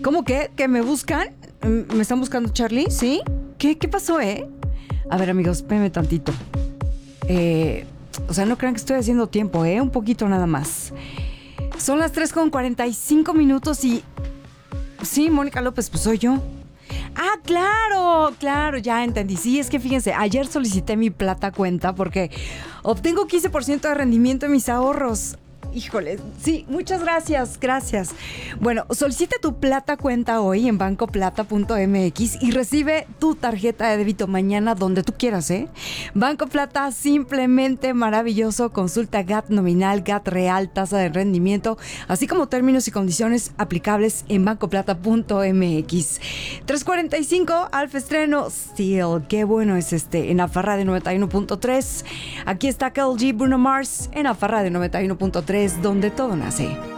¿Cómo que? ¿Que me buscan? ¿Me están buscando, Charlie? ¿Sí? ¿Qué pasó, A ver, amigos, espérenme tantito. O sea, no crean que estoy haciendo tiempo, un poquito nada más. Son las 3:45 y... Sí, Mónica López, pues soy yo. Ah, claro, ya entendí. Sí, es que fíjense, ayer solicité mi plata cuenta porque obtengo 15% de rendimiento en mis ahorros. Híjole, sí, muchas gracias. Bueno, solicita tu plata cuenta hoy en bancoplata.mx y recibe tu tarjeta de débito mañana donde tú quieras, Banco Plata, simplemente maravilloso. Consulta GAT nominal, GAT real, tasa de rendimiento, así como términos y condiciones aplicables en bancoplata.mx. 3:45, Alfa estreno Steel. Qué bueno es en Alfa Radio 91.3. Aquí está Karol G, Bruno Mars en Alfa Radio 91.3, donde todo nace.